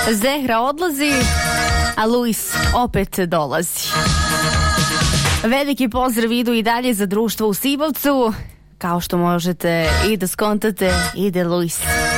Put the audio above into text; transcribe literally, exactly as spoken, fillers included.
Zehra odlazi, a Luis opet dolazi. Veliki pozdrav idu i dalje za društvo u Sibovcu. Kao što možete i da skontate, ide Luis.